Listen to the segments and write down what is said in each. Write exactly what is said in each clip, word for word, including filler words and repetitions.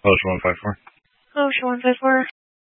OSHA one five four. OSHA one five four.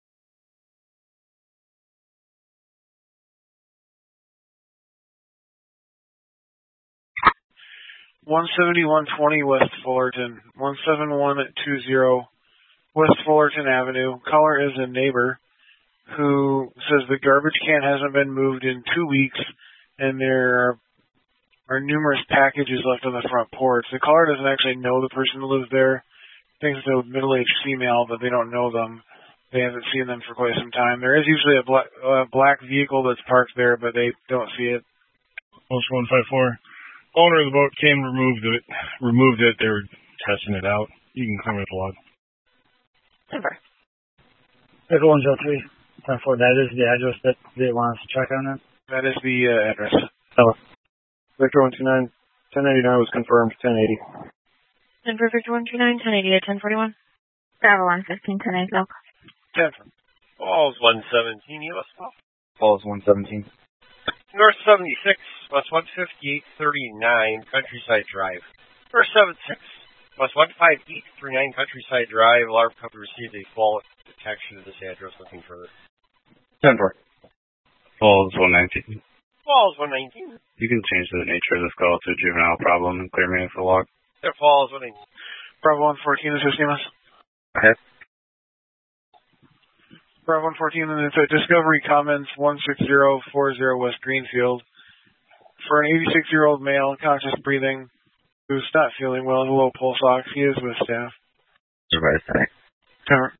one seventy-one twenty West Fullerton, one seven one two zero West Fullerton Avenue. Caller is a neighbor who says the garbage can hasn't been moved in two weeks and there are numerous packages left on the front porch. The caller doesn't actually know the person who lives there. Thinks it's a middle-aged female, but they don't know them. They haven't seen them for quite some time. There is usually a black, uh, black vehicle that's parked there, but they don't see it. OSHA one five four. Owner of the boat came, removed it. Removed it. They were testing it out. You can come with the log. Denver. Vehicle one zero three. ten four. That is the address that they want us to check on that? That is the uh, address. Oh. Victor one two nine. ten eighty-nine was confirmed. ten eighty. Denver, Victor one two nine, ten eighty at ten forty-one. Bravo one fifteen, ten eighty. Denver. Falls one seventeen, U S Falls one seventeen. North seventy-six, West one fifty-eight thirty-nine, Countryside Drive. North seventy-six, West one fifty-eight thirty-nine, Countryside Drive. Alarm company received a fault detection of this address looking for ten four. Falls one nineteen. Falls one nineteen. You can change the nature of this call to a juvenile problem and clear me with the log. Yeah, Falls one nineteen. Bravo one fourteen, assisting us. Okay. Bravo one fourteen, and it's a Discovery Commons one six zero four zero West Greenfield. For an eighty-six-year-old male, conscious breathing, who's not feeling well, low pulse ox, he is with staff. Supervisor. Denver.